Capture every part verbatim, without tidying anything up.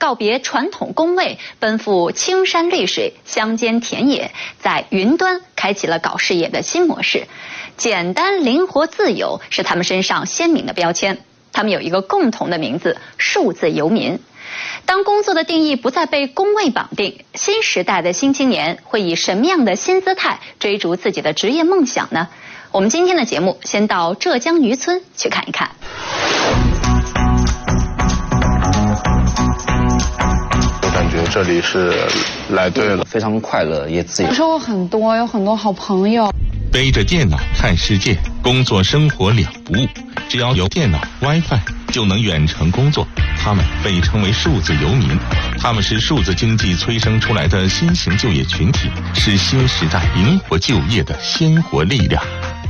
告别传统工位，奔赴青山绿水、乡间田野，在云端开启了搞事业的新模式。简单、灵活、自由是他们身上鲜明的标签。他们有一个共同的名字——数字游民。当工作的定义不再被工位绑定，新时代的新青年会以什么样的新姿态追逐自己的职业梦想呢？我们今天的节目先到浙江渔村去看一看。 我感觉这里是来对了， 非常快乐也自由。 收获很多，有很多好朋友。 背着电脑看世界，工作生活两不误。只要有电脑 WiFi 就能远程工作，他们被称为数字游民。他们是数字经济催生出来的新型就业群体，是新时代灵活就业的鲜活力量。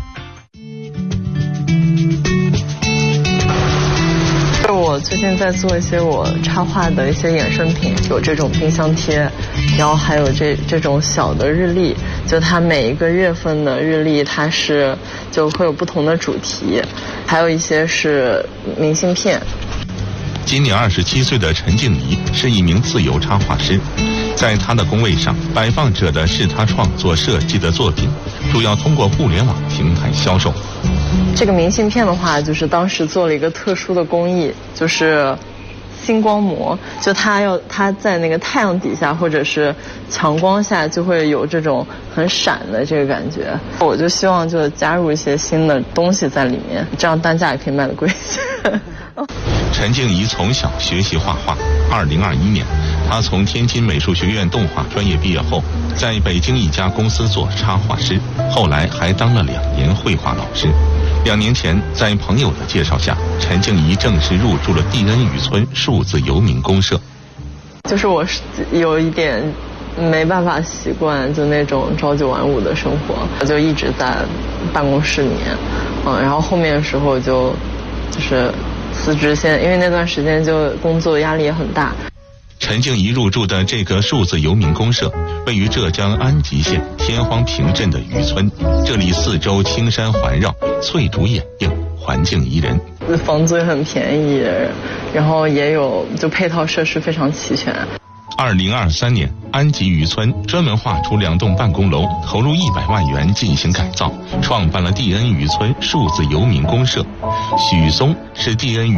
我最近在做一些我插画的一些衍生品，有这种冰箱贴，然后还有这这种小的日历，就它每一个月份的日历，它是就会有不同的主题，还有一些是明信片。 今年二十七岁的陈静怡是一名自由插画师，在她的工位上摆放着的是她创作设计的作品，主要通过互联网平台销售。 这个明信片的话，就是当时做了一个特殊的工艺，就是星光膜，就它要它在那个太阳底下或者是强光下就会有这种很闪的这个感觉。我就希望就加入一些新的东西在里面，这样单价也可以卖得贵一些。 陈静怡从小学习画画，二零二一年她从天津美术学院动画专业毕业后，在北京一家公司做插画师，后来还当了两年绘画老师。两年前，在朋友的介绍下，陈静怡正式入驻了蒂恩渔村数字游民公社。 就是我是有一点没办法习惯就那种朝九晚五的生活，我就一直在办公室里面，嗯，然后后面的时候就就是辞职先，因为那段时间就工作压力也很大。 陈静怡入驻的这个数字游民公社位于浙江安吉县天荒坪镇的渔村，这里四周青山环绕，翠竹掩映，环境宜人， 房租也很便宜，然后也有就配套设施非常齐全。 二零二三年，安吉渔村专门划出两栋办公楼，投入一百万元进行改造，创办了蒂恩渔村数字游民公社。许松是蒂恩渔